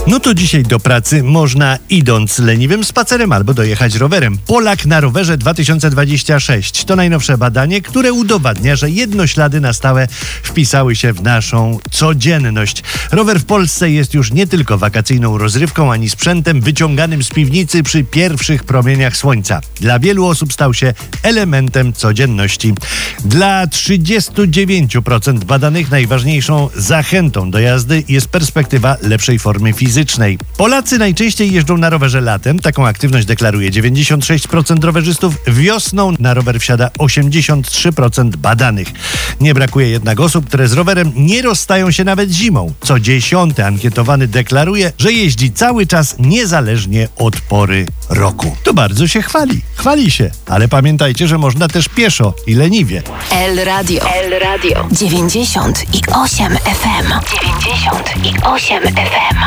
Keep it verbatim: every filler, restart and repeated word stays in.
No to dzisiaj do pracy można idąc leniwym spacerem albo dojechać rowerem. Polak na rowerze dwa tysiące dwadzieścia sześć to najnowsze badanie, które udowadnia, że jednoślady na stałe wpisały się w naszą codzienność. Rower w Polsce jest już nie tylko wakacyjną rozrywką, ani sprzętem wyciąganym z piwnicy przy pierwszych promieniach słońca. Dla wielu osób stał się elementem codzienności. Dla trzydziestu dziewięciu procent badanych najważniejszą zachętą do jazdy jest perspektywa lepszej formy fizycznej. Polacy najczęściej jeżdżą na rowerze latem. Taką aktywność deklaruje dziewięćdziesiąt sześć procent rowerzystów. Wiosną na rower wsiada osiemdziesiąt trzy procent badanych. Nie brakuje jednak osób, które z rowerem nie rozstają się nawet zimą. Co dziesiąty ankietowany deklaruje, że jeździ cały czas niezależnie od pory roku. To bardzo się chwali. Chwali się. Ale pamiętajcie, że można też pieszo i leniwie. El Radio. El Radio. dziewięćdziesiąt i osiem F M. dziewięćdziesiąt i osiem F M.